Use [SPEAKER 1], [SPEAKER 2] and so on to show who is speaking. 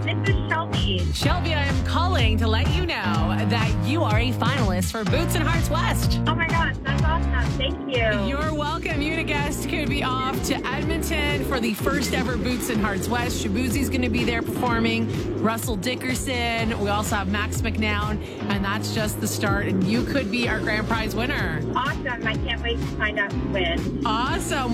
[SPEAKER 1] This is Shelby.
[SPEAKER 2] Shelby, I am calling to let you know that you are a finalist for Boots and Hearts West.
[SPEAKER 1] Oh my gosh, that's awesome. Thank you.
[SPEAKER 2] You're welcome. You and a guest could be off to Edmonton for the first ever Boots and Hearts West. Shabuzi's going to be there performing. Russell Dickerson. We also have Max McNown. And that's just the start. And you could be our grand prize winner.
[SPEAKER 1] Awesome. I can't wait to find out who wins.
[SPEAKER 2] Awesome.